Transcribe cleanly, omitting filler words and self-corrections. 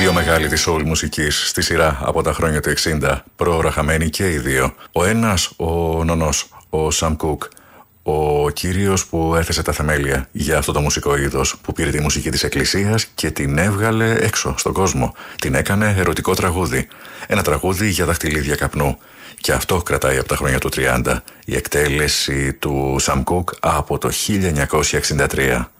Δύο μεγάλοι της soul μουσικής στη σειρά από τα χρόνια του 60, πρόωρα χαμένοι και οι δύο. Ο ένας, ο νονός, ο Sam Cooke, ο κύριος που έθεσε τα θεμέλια για αυτό το μουσικό είδος, που πήρε τη μουσική της εκκλησίας και την έβγαλε έξω στον κόσμο. Την έκανε ερωτικό τραγούδι. Ένα τραγούδι για δαχτυλίδια καπνού. Και αυτό κρατάει από τα χρόνια του 30, η εκτέλεση του Sam Cooke από το 1963.